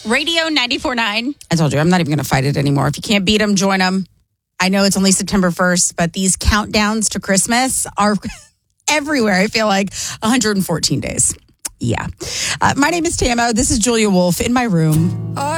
Radio 94.9. I told you, I'm not even going to fight it anymore. If you can't beat them, join them. I know it's only September 1st, but these countdowns to Christmas are everywhere. I feel like 114 days. Yeah. My name is Tamo. This is Julia Wolf in my room.